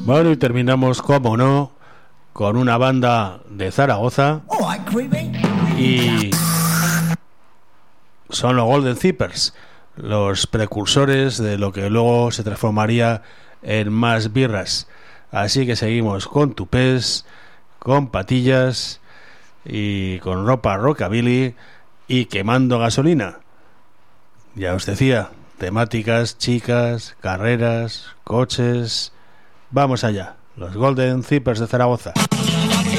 Bueno, y terminamos, como no, con una banda de Zaragoza. Y son los Golden Zippers, los precursores de lo que luego se transformaría en Más Birras. Así que seguimos con tupés, con patillas y con ropa rockabilly y quemando gasolina. Ya os decía, temáticas, chicas, carreras, coches. Vamos allá, los Golden Zippers de Zaragoza.